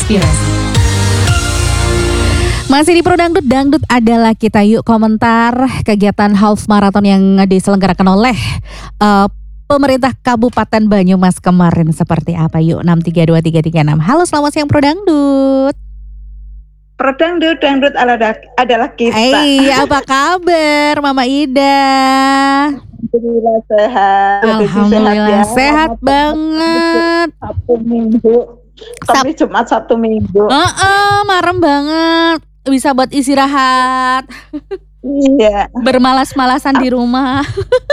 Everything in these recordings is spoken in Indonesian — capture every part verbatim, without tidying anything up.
Inspirasi. Masih di Pro Dangdut, Dangdut adalah kita. Yuk komentar kegiatan half marathon yang diselenggarakan oleh uh, pemerintah Kabupaten Banyumas kemarin seperti apa? Yuk enam tiga dua tiga tiga enam. Halo, selamat siang Pro Dangdut. Pro Dangdut, Dangdut adalah kita. Hai, apa kabar Mama Ida? Alhamdulillah sehat. Alhamdulillah sehat, ya. Sehat banget. Sabtu Minggu. Kami Sab- Jumat Sabtu Minggu. Uh-uh, marem banget. Bisa buat istirahat. Iya. Bermalas-malasan di rumah.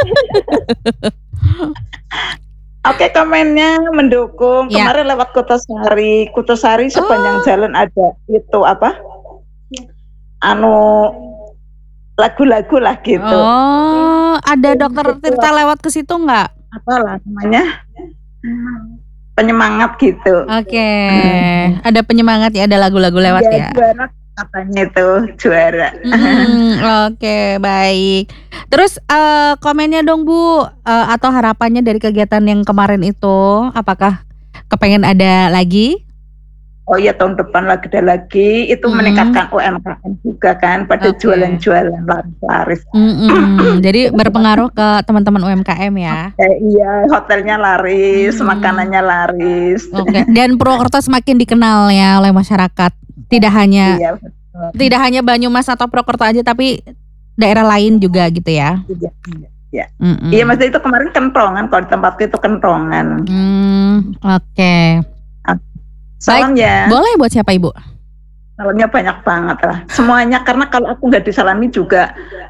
Oke, komennya mendukung. Ya. Kemarin lewat Kutosari, Kutosari sepanjang oh. jalan ada itu apa? Anu lagu-lagu lah gitu. Oh, ada dokter Tirta lewat ke situ nggak? Apalah namanya? Penyemangat gitu. Oke, okay. hmm. ada penyemangat ya, ada lagu-lagu lewat ya. ya. Juara katanya itu juara. Hmm, Oke, okay, baik. Terus uh, komennya dong Bu, uh, atau harapannya dari kegiatan yang kemarin itu, apakah kepengen ada lagi? Oh iya, tahun depan lagi ada lagi. Itu hmm. meningkatkan U M K M juga kan, pada okay. jualan-jualan laris-laris. Mm-mm. Jadi berpengaruh ke teman-teman U M K M ya? Eh, iya, hotelnya laris, hmm. makanannya laris. Oke. Okay. Dan Purwokerto semakin dikenal ya oleh masyarakat. Tidak hanya iya, tidak hanya Banyumas atau Purwokerto aja, tapi daerah lain juga gitu ya? Iya, iya. Iya, iya maksudnya itu kemarin kentongan, kalau di tempatku itu kentongan. Hmm, Oke. Okay. Salam Baik, ya. Boleh buat siapa Ibu? Salamnya banyak banget lah. Semuanya, karena kalau aku nggak disalami juga